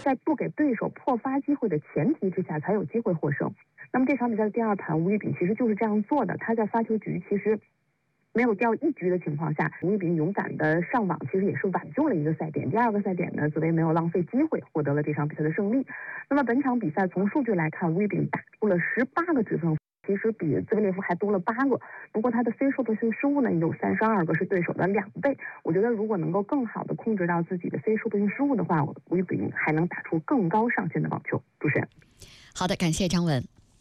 在不给对手破发机会的前提之下才有机会获胜。那么这场比赛的第2盘，吴玉丙其实就是这样做的，他在发球局其实没有掉一局的情况下，吴玉丙勇敢的上网，其实也是挽救了一个赛点。第2个赛点呢，紫薇没有浪费机会，获得了这场比赛的胜利。那么本场比赛从数据来看，吴玉丙打出了18个指分，其实比兹维列夫还多了8个。不过他的非受迫性失误呢，有32个，是对手的2倍。我觉得如果能够更好的控制到自己的非受迫性失误的话，吴玉丙还能打出更高上限的网球。主持人， 好的，感谢张文。